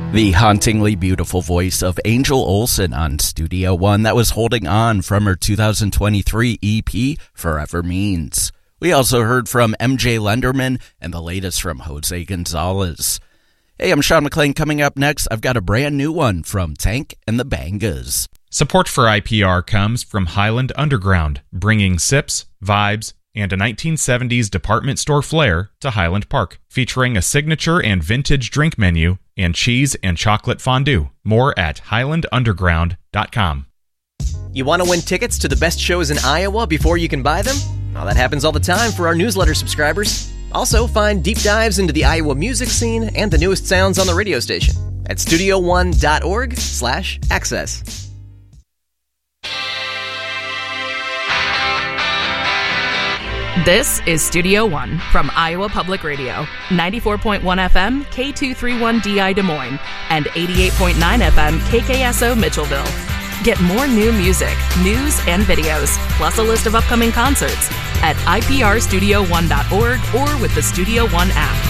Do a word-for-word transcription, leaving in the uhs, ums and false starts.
The hauntingly beautiful voice of Angel Olsen on Studio One. That was Holding On from her two thousand twenty-three E P, Forever Means. We also heard from M J Lenderman and the latest from Jose Gonzalez. Hey, I'm Sean McLean. Coming up next, I've got a brand new one from Tank and the Bangas. Support for I P R comes from Highland Underground, bringing sips, vibes, and a nineteen seventies department store flair to Highland Park, featuring a signature and vintage drink menu and cheese and chocolate fondue. More at highland underground dot com. You want to win tickets to the best shows in Iowa before you can buy them? Well, that happens all the time for our newsletter subscribers. Also, find deep dives into the Iowa music scene and the newest sounds on the radio station at studio one dot org slash access. This is Studio One from Iowa Public Radio, ninety-four point one F M, K two thirty-one D I Des Moines, and eighty-eight point nine F M, K K S O Mitchellville. Get more new music, news, and videos, plus a list of upcoming concerts at I P R studio one dot org or with the Studio One app.